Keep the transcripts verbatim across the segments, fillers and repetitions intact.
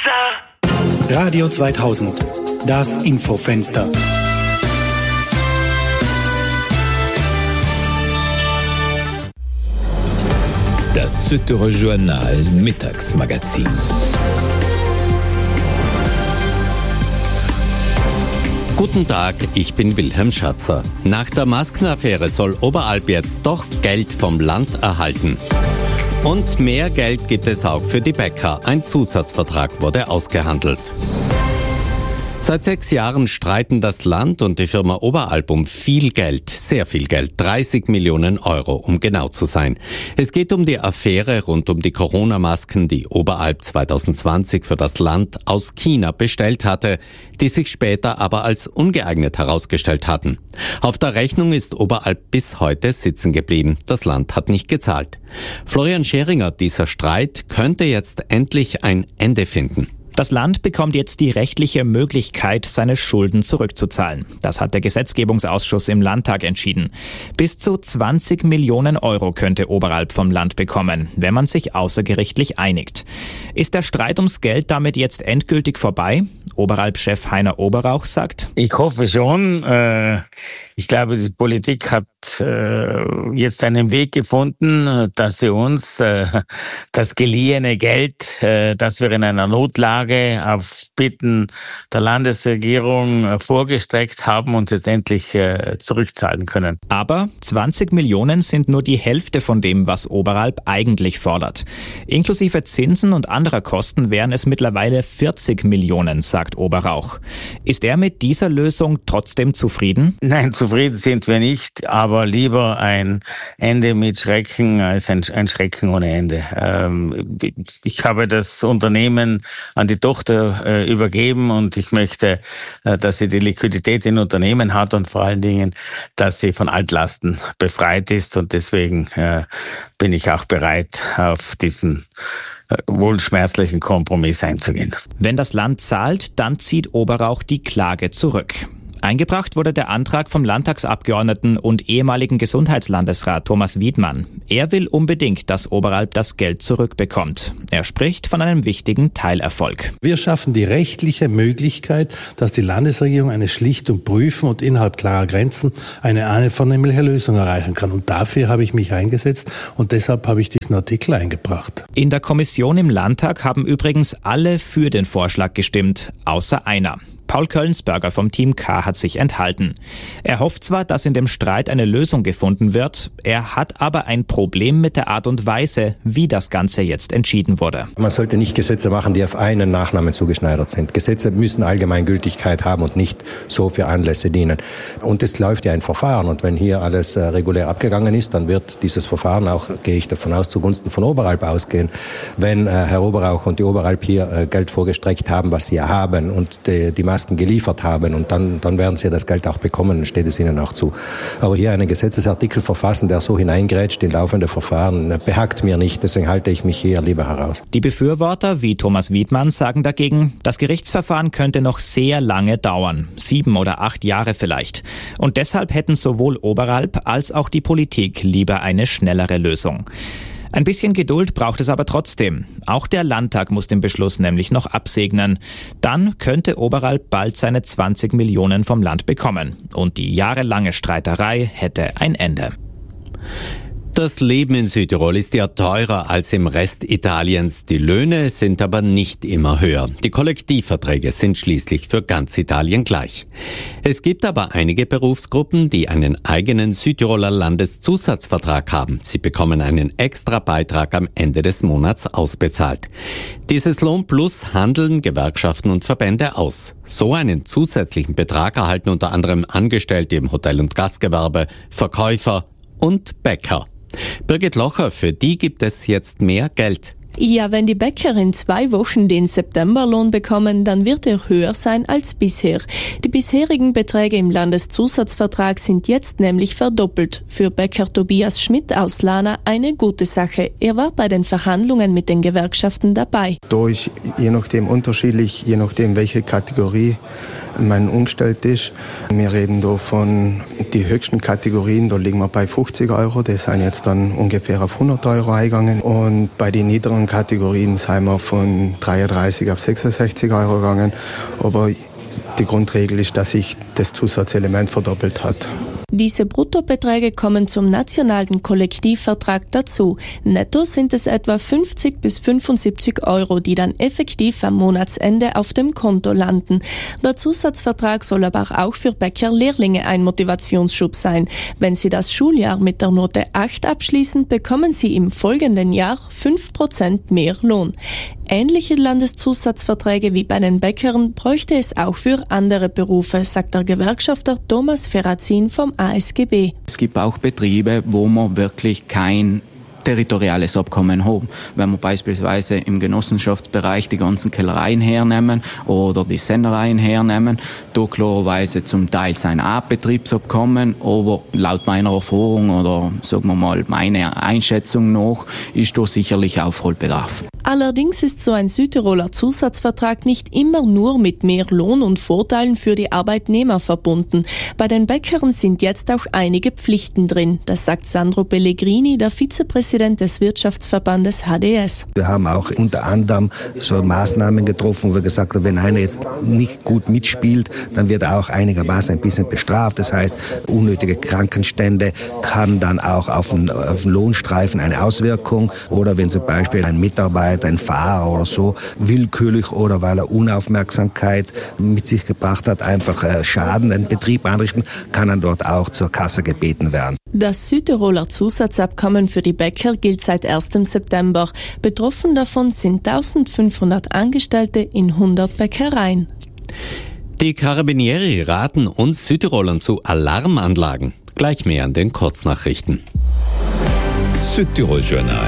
Wasser. Radio zweitausend, das Infofenster. Das Süddeutsche Journal Mittagsmagazin. Guten Tag, ich bin Wilhelm Schatzer. Nach der Maskenaffäre soll Oberalp jetzt doch Geld vom Land erhalten. Und mehr Geld gibt es auch für die Bäcker. Ein Zusatzvertrag wurde ausgehandelt. Seit sechs Jahren streiten das Land und die Firma Oberalp um viel Geld, sehr viel Geld, dreißig Millionen Euro, um genau zu sein. Es geht um die Affäre rund um die Corona-Masken, die Oberalp zwanzig zwanzig für das Land aus China bestellt hatte, die sich später aber als ungeeignet herausgestellt hatten. Auf der Rechnung ist Oberalp bis heute sitzen geblieben. Das Land hat nicht gezahlt. Florian Scheringer, dieser Streit könnte jetzt endlich ein Ende finden. Das Land bekommt jetzt die rechtliche Möglichkeit, seine Schulden zurückzuzahlen. Das hat der Gesetzgebungsausschuss im Landtag entschieden. Bis zu zwanzig Millionen Euro könnte Oberalp vom Land bekommen, wenn man sich außergerichtlich einigt. Ist der Streit ums Geld damit jetzt endgültig vorbei? Oberalp-Chef Heiner Oberrauch sagt: Ich hoffe schon. Ich glaube, die Politik hat jetzt einen Weg gefunden, dass sie uns das geliehene Geld, das wir in einer Notlage auf Bitten der Landesregierung vorgestreckt haben, uns jetzt endlich zurückzahlen können. Aber zwanzig Millionen sind nur die Hälfte von dem, was Oberalp eigentlich fordert. Inklusive Zinsen und anderer Kosten wären es mittlerweile vierzig Millionen, sagt Oberrauch. Ist er mit dieser Lösung trotzdem zufrieden? Nein, zufrieden sind wir nicht, aber lieber ein Ende mit Schrecken als ein, ein Schrecken ohne Ende. Ähm, ich habe das Unternehmen an die Tochter äh, übergeben und ich möchte, äh, dass sie die Liquidität in Unternehmen hat und vor allen Dingen, dass sie von Altlasten befreit ist, und deswegen äh, bin ich auch bereit, auf diesen äh, wohl schmerzlichen Kompromiss einzugehen. Wenn das Land zahlt, dann zieht Oberrauch die Klage zurück. Eingebracht wurde der Antrag vom Landtagsabgeordneten und ehemaligen Gesundheitslandesrat Thomas Wiedmann. Er will unbedingt, dass Oberalp das Geld zurückbekommt. Er spricht von einem wichtigen Teilerfolg. Wir schaffen die rechtliche Möglichkeit, dass die Landesregierung eine Schlichtung prüfen und innerhalb klarer Grenzen eine einvernehmliche Lösung erreichen kann. Und dafür habe ich mich eingesetzt und deshalb habe ich diesen Artikel eingebracht. In der Kommission im Landtag haben übrigens alle für den Vorschlag gestimmt, außer einer. Paul Köllensberger vom Team K hat sich enthalten. Er hofft zwar, dass in dem Streit eine Lösung gefunden wird, er hat aber ein Problem mit der Art und Weise, wie das Ganze jetzt entschieden wurde. Man sollte nicht Gesetze machen, die auf einen Nachnamen zugeschneidert sind. Gesetze müssen Allgemeingültigkeit haben und nicht so für Anlässe dienen. Und es läuft ja ein Verfahren, und wenn hier alles äh, regulär abgegangen ist, dann wird dieses Verfahren auch, gehe ich davon aus, zugunsten von Oberalp ausgehen. Wenn äh, Herr Oberrauch und die Oberalp hier äh, Geld vorgestreckt haben, was sie ja haben, und die, die Masken geliefert haben, und dann, dann werden sie das Geld auch bekommen, dann steht es ihnen auch zu. Aber hier einen Gesetzesartikel verfassen, der so hineingrätscht in laufende Verfahren, behagt mir nicht, deswegen halte ich mich hier lieber heraus. Die Befürworter wie Thomas Wiedmann sagen dagegen, das Gerichtsverfahren könnte noch sehr lange dauern, sieben oder acht Jahre vielleicht. Und deshalb hätten sowohl Oberalp als auch die Politik lieber eine schnellere Lösung. Ein bisschen Geduld braucht es aber trotzdem. Auch der Landtag muss den Beschluss nämlich noch absegnen. Dann könnte Oberalp bald seine zwanzig Millionen vom Land bekommen. Und die jahrelange Streiterei hätte ein Ende. Das Leben in Südtirol ist ja teurer als im Rest Italiens. Die Löhne sind aber nicht immer höher. Die Kollektivverträge sind schließlich für ganz Italien gleich. Es gibt aber einige Berufsgruppen, die einen eigenen Südtiroler Landeszusatzvertrag haben. Sie bekommen einen extra Beitrag am Ende des Monats ausbezahlt. Dieses Lohnplus handeln Gewerkschaften und Verbände aus. So einen zusätzlichen Betrag erhalten unter anderem Angestellte im Hotel- und Gastgewerbe, Verkäufer und Bäcker. Birgit Locher, für die gibt es jetzt mehr Geld. Ja, wenn die Bäcker in zwei Wochen den Septemberlohn bekommen, dann wird er höher sein als bisher. Die bisherigen Beträge im Landeszusatzvertrag sind jetzt nämlich verdoppelt. Für Bäcker Tobias Schmidt aus Lana eine gute Sache. Er war bei den Verhandlungen mit den Gewerkschaften dabei. Da ist je nachdem unterschiedlich, je nachdem welche Kategorie man umgestellt ist. Wir reden da von die höchsten Kategorien, da liegen wir bei fünfzig Euro, die sind jetzt dann ungefähr auf hundert Euro eingegangen. Und bei den niederen Kategorien sind wir von dreiunddreißig auf sechsundsechzig Euro gegangen. Aber die Grundregel ist, dass sich das Zusatzelement verdoppelt hat. Diese Bruttobeträge kommen zum nationalen Kollektivvertrag dazu. Netto sind es etwa fünfzig bis fünfundsiebzig Euro, die dann effektiv am Monatsende auf dem Konto landen. Der Zusatzvertrag soll aber auch für Bäcker-Lehrlinge ein Motivationsschub sein. Wenn sie das Schuljahr mit der Note acht abschließen, bekommen sie im folgenden Jahr fünf Prozent mehr Lohn. Ähnliche Landeszusatzverträge wie bei den Bäckern bräuchte es auch für andere Berufe, sagt der Gewerkschafter Thomas Ferrazin vom A S G B. Es gibt auch Betriebe, wo man wirklich kein territoriales Abkommen haben. Wenn wir beispielsweise im Genossenschaftsbereich die ganzen Kellereien hernehmen oder die Sennereien hernehmen, da klarerweise zum Teil sein auch Betriebsabkommen, aber laut meiner Erfahrung oder sagen wir mal meiner Einschätzung nach ist da sicherlich Aufholbedarf. Allerdings ist so ein Südtiroler Zusatzvertrag nicht immer nur mit mehr Lohn und Vorteilen für die Arbeitnehmer verbunden. Bei den Bäckern sind jetzt auch einige Pflichten drin. Das sagt Sandro Pellegrini, der Vizepräsident des Wirtschaftsverbandes H D S. Wir haben auch unter anderem so Maßnahmen getroffen, wo wir gesagt haben, wenn einer jetzt nicht gut mitspielt, dann wird er auch einigermaßen ein bisschen bestraft. Das heißt, unnötige Krankenstände haben dann auch auf den, auf den Lohnstreifen eine Auswirkung. Oder wenn zum Beispiel ein Mitarbeiter, ein Fahrer oder so, willkürlich oder weil er Unaufmerksamkeit mit sich gebracht hat, einfach Schaden in den Betrieb anrichten, kann er dort auch zur Kasse gebeten werden. Das Südtiroler Zusatzabkommen für die Bäcker gilt seit ersten September. Betroffen davon sind eintausendfünfhundert Angestellte in hundert Bäckereien. Die Carabinieri raten uns Südtirolern zu Alarmanlagen. Gleich mehr an den Kurznachrichten. Südtirol Journal.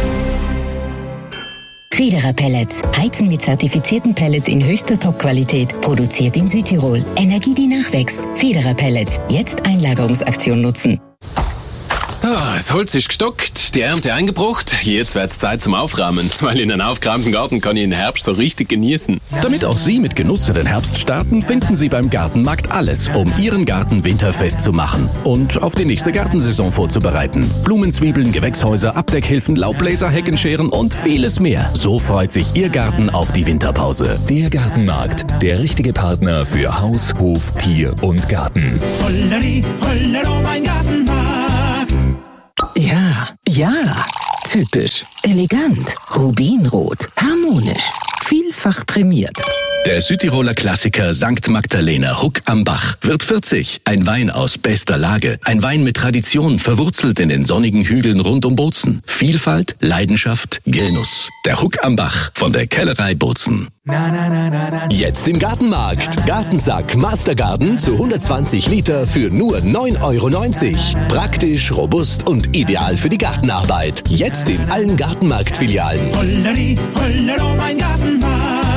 Federer Pellets. Heizen mit zertifizierten Pellets in höchster Top-Qualität. Produziert in Südtirol. Energie, die nachwächst. Federer Pellets. Jetzt Einlagerungsaktion nutzen. Ah, das Holz ist gestockt, die Ernte eingebracht. Jetzt wird's Zeit zum Aufräumen, weil in einem aufgeräumten Garten kann ich den Herbst so richtig genießen. Damit auch Sie mit Genuss in den Herbst starten, finden Sie beim Gartenmarkt alles, um Ihren Garten winterfest zu machen und auf die nächste Gartensaison vorzubereiten. Blumenzwiebeln, Gewächshäuser, Abdeckhilfen, Laubbläser, Heckenscheren und vieles mehr. So freut sich Ihr Garten auf die Winterpause. Der Gartenmarkt, der richtige Partner für Haus, Hof, Tier und Garten. Holleri, hollero, mein Gartenmarkt. Ja, ja, typisch, elegant, rubinrot, harmonisch, vielfach prämiert. Der Südtiroler Klassiker Sankt Magdalena Huck am Bach wird vierzig. Ein Wein aus bester Lage. Ein Wein mit Tradition, verwurzelt in den sonnigen Hügeln rund um Bozen. Vielfalt, Leidenschaft, Genuss. Der Huck am Bach von der Kellerei Bozen. Jetzt im Gartenmarkt. Gartensack Mastergarden zu hundertzwanzig Liter für nur neun Euro neunzig. Praktisch, robust und ideal für die Gartenarbeit. Jetzt in allen Gartenmarkt-Filialen. Holleri, hollero, mein Gartenmarkt.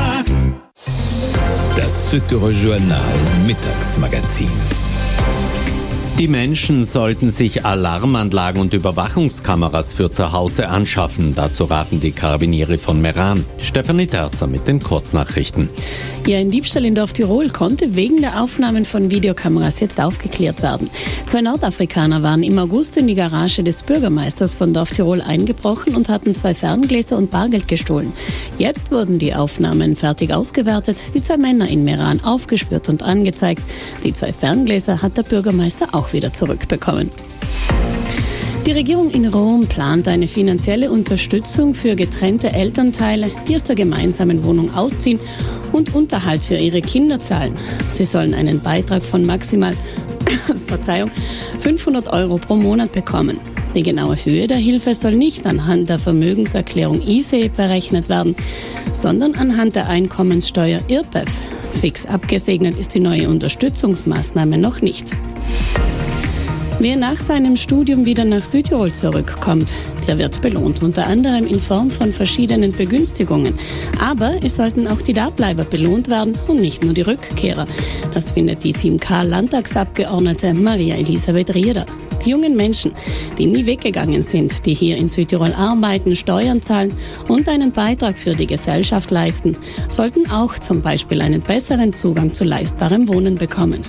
Das Südtirol Journal Mittagsmagazin. Die Menschen sollten sich Alarmanlagen und Überwachungskameras für zu Hause anschaffen. Dazu raten die Carabinieri von Meran. Stefanie Terzer mit den Kurznachrichten. Ja, ein Diebstahl in Dorf Tirol konnte wegen der Aufnahmen von Videokameras jetzt aufgeklärt werden. Zwei Nordafrikaner waren im August in die Garage des Bürgermeisters von Dorf Tirol eingebrochen und hatten zwei Ferngläser und Bargeld gestohlen. Jetzt wurden die Aufnahmen fertig ausgewertet, die zwei Männer in Meran aufgespürt und angezeigt. Die zwei Ferngläser hat der Bürgermeister auch wieder zurückbekommen. Die Regierung in Rom plant eine finanzielle Unterstützung für getrennte Elternteile, die aus der gemeinsamen Wohnung ausziehen und Unterhalt für ihre Kinder zahlen. Sie sollen einen Beitrag von maximal Verzeihung, fünfhundert Euro pro Monat bekommen. Die genaue Höhe der Hilfe soll nicht anhand der Vermögenserklärung I S E E berechnet werden, sondern anhand der Einkommenssteuer I R P E F. Fix abgesegnet ist die neue Unterstützungsmaßnahme noch nicht. Wer nach seinem Studium wieder nach Südtirol zurückkommt, der wird belohnt, unter anderem in Form von verschiedenen Begünstigungen. Aber es sollten auch die Dableiber belohnt werden und nicht nur die Rückkehrer. Das findet die Team K Landtagsabgeordnete Maria Elisabeth Rieder. Die jungen Menschen, die nie weggegangen sind, die hier in Südtirol arbeiten, Steuern zahlen und einen Beitrag für die Gesellschaft leisten, sollten auch zum Beispiel einen besseren Zugang zu leistbarem Wohnen bekommen.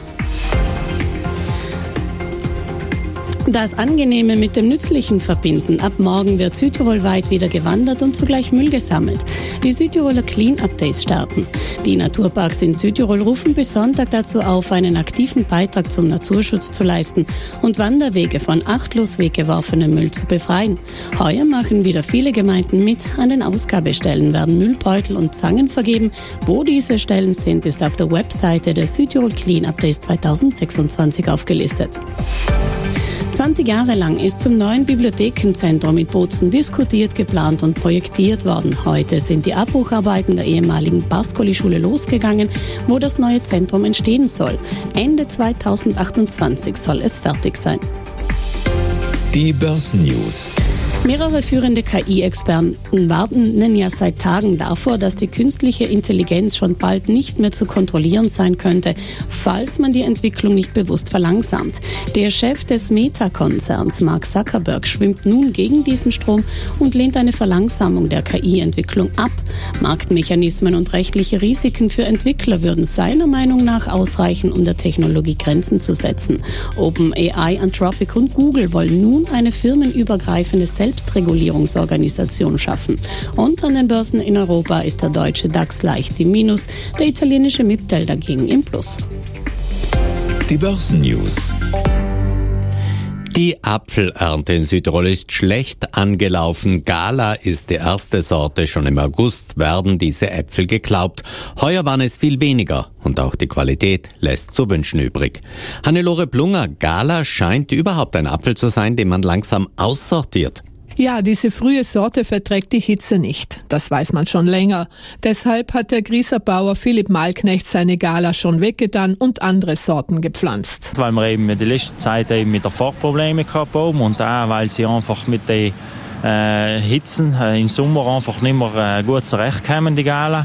Das Angenehme mit dem Nützlichen verbinden. Ab morgen wird südtirolweit wieder gewandert und zugleich Müll gesammelt. Die Südtiroler Clean-Up Days starten. Die Naturparks in Südtirol rufen bis Sonntag dazu auf, einen aktiven Beitrag zum Naturschutz zu leisten und Wanderwege von achtlos weggeworfenem Müll zu befreien. Heuer machen wieder viele Gemeinden mit. An den Ausgabestellen werden Müllbeutel und Zangen vergeben. Wo diese Stellen sind, ist auf der Webseite der Südtirol Clean-Up Days zweitausendsechsundzwanzig aufgelistet. zwanzig Jahre lang ist zum neuen Bibliothekenzentrum in Bozen diskutiert, geplant und projektiert worden. Heute sind die Abbrucharbeiten der ehemaligen Pascoli-Schule losgegangen, wo das neue Zentrum entstehen soll. Ende zweitausendzweiundzwanzig soll es fertig sein. Die Börsennews. Mehrere führende K I-Experten warnen ja seit Tagen davor, dass die künstliche Intelligenz schon bald nicht mehr zu kontrollieren sein könnte, falls man die Entwicklung nicht bewusst verlangsamt. Der Chef des Meta-Konzerns, Mark Zuckerberg, schwimmt nun gegen diesen Strom und lehnt eine Verlangsamung der K I-Entwicklung ab. Marktmechanismen und rechtliche Risiken für Entwickler würden seiner Meinung nach ausreichen, um der Technologie Grenzen zu setzen. OpenAI, Anthropic und Google wollen nun eine firmenübergreifende Selbstregulierungsorganisation schaffen. Und an den Börsen in Europa ist der deutsche DAX leicht im Minus, der italienische MIPTEL dagegen im Plus. Die Börsennews. Die Apfelernte in Südtirol ist schlecht angelaufen. Gala ist die erste Sorte. Schon im August werden diese Äpfel geklaubt. Heuer waren es viel weniger und auch die Qualität lässt zu wünschen übrig. Hannelore Plunger, Gala scheint überhaupt ein Apfel zu sein, den man langsam aussortiert. Ja, diese frühe Sorte verträgt die Hitze nicht. Das weiß man schon länger. Deshalb hat der Grieser Bauer Philipp Malknecht seine Gala schon weggetan und andere Sorten gepflanzt. Weil wir eben in der letzten Zeit eben mit der Fahrprobleme gehabt haben und auch weil sie einfach mit den äh, Hitzen äh, im Sommer einfach nicht mehr äh, gut zurechtkommen, die Gala.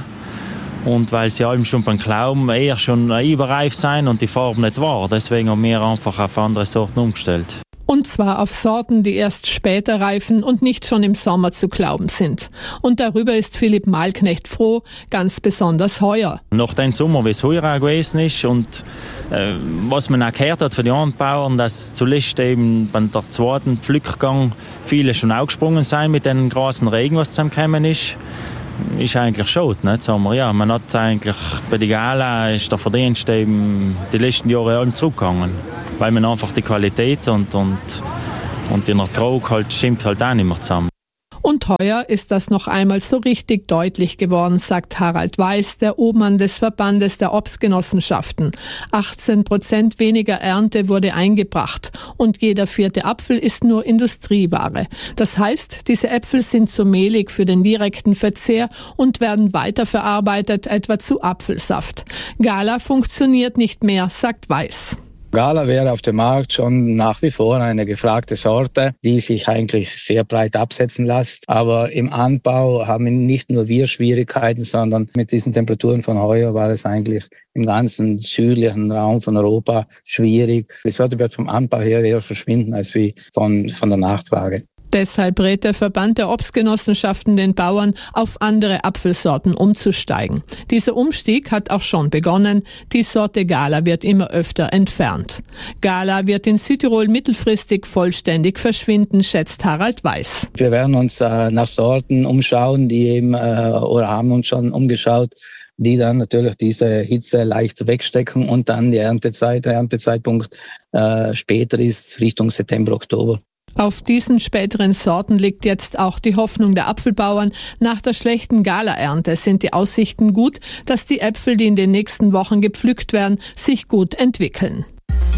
Und weil sie eben schon beim Klauben eher schon äh, überreif sein und die Farbe nicht war. Deswegen haben wir einfach auf andere Sorten umgestellt. Und zwar auf Sorten, die erst später reifen und nicht schon im Sommer zu klauben sind. Und darüber ist Philipp Malknecht froh, ganz besonders heuer. Nach dem Sommer, wie es heuer auch gewesen ist und äh, was man auch gehört hat von den Anbauern, dass zuletzt eben beim der zweiten Pflückgang viele schon auch gesprungen sind mit dem großen Regen, was zusammengekommen ist. Ist eigentlich schade, nicht? Sagen wir, ja, man hat eigentlich bei der Gala ist der Verdienst eben die letzten Jahre allem zurückgegangen, weil man einfach die Qualität und, und, und die Ertrag halt stimmt halt auch nicht mehr zusammen. Und heuer ist das noch einmal so richtig deutlich geworden, sagt Harald Weiß, der Obmann des Verbandes der Obstgenossenschaften. achtzehn Prozent weniger Ernte wurde eingebracht und jeder vierte Apfel ist nur Industrieware. Das heißt, diese Äpfel sind zu mehlig für den direkten Verzehr und werden weiterverarbeitet, etwa zu Apfelsaft. Gala funktioniert nicht mehr, sagt Weiß. Gala wäre auf dem Markt schon nach wie vor eine gefragte Sorte, die sich eigentlich sehr breit absetzen lässt. Aber im Anbau haben nicht nur wir Schwierigkeiten, sondern mit diesen Temperaturen von heuer war es eigentlich im ganzen südlichen Raum von Europa schwierig. Die Sorte wird vom Anbau her eher verschwinden als wie von, von der Nachfrage. Deshalb rät der Verband der Obstgenossenschaften den Bauern, auf andere Apfelsorten umzusteigen. Dieser Umstieg hat auch schon begonnen. Die Sorte Gala wird immer öfter entfernt. Gala wird in Südtirol mittelfristig vollständig verschwinden, schätzt Harald Weiß. Wir werden uns äh, nach Sorten umschauen, die eben, äh, oder haben uns schon umgeschaut, die dann natürlich diese Hitze leicht wegstecken und dann die Erntezeit, der Erntezeitpunkt äh, später ist, Richtung September, Oktober. Auf diesen späteren Sorten liegt jetzt auch die Hoffnung der Apfelbauern. Nach der schlechten Gala-Ernte sind die Aussichten gut, dass die Äpfel, die in den nächsten Wochen gepflückt werden, sich gut entwickeln.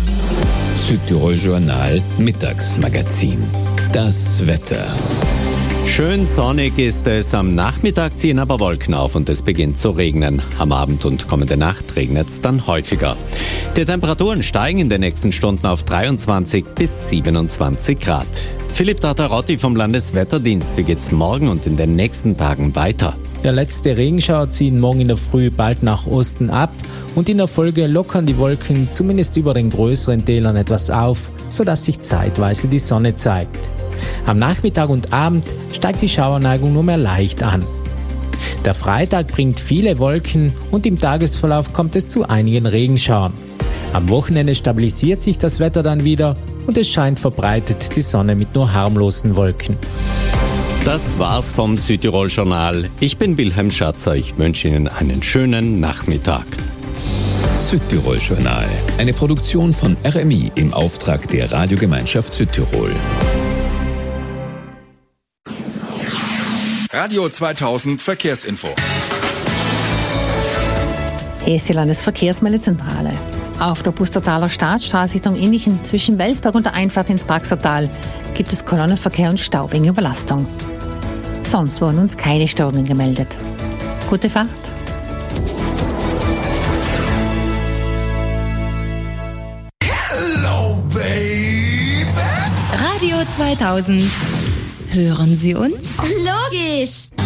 Südtirol Journal Mittagsmagazin. Das Wetter. Schön sonnig ist es, am Nachmittag ziehen aber Wolken auf und es beginnt zu regnen. Am Abend und kommende Nacht regnet es dann häufiger. Die Temperaturen steigen in den nächsten Stunden auf dreiundzwanzig bis siebenundzwanzig Grad. Philipp Tartarotti vom Landeswetterdienst, wie geht's morgen und in den nächsten Tagen weiter? Der letzte Regenschauer ziehen morgen in der Früh bald nach Osten ab und in der Folge lockern die Wolken zumindest über den größeren Tälern etwas auf. sodass sich zeitweise die Sonne zeigt. Am Nachmittag und Abend steigt die Schauerneigung nur mehr leicht an. Der Freitag bringt viele Wolken und im Tagesverlauf kommt es zu einigen Regenschauern. Am Wochenende stabilisiert sich das Wetter dann wieder und es scheint verbreitet die Sonne mit nur harmlosen Wolken. Das war's vom Südtirol-Journal. Ich bin Wilhelm Schatzer. Ich wünsche Ihnen einen schönen Nachmittag. Südtirol-Journal. Eine Produktion von R M I im Auftrag der Radiogemeinschaft Südtirol. Radio zweitausend Verkehrsinfo. Hier ist die Landesverkehrsmeldezentrale. Auf der Pustertaler Staatsstraße Richtung Innichen zwischen Welsberg und der Einfahrt ins Praxertal gibt es Kolonnenverkehr und Stau wegen Überlastung. Sonst wurden uns keine Störungen gemeldet. Gute Fahrt. Hello, baby. Radio zweitausend. Hören Sie uns? Logisch.